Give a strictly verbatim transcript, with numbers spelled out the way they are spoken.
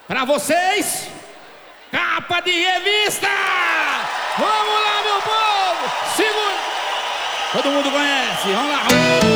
Pra vocês, capa de revista! Vamos lá, meu povo! Segura! Todo mundo conhece, vamos lá!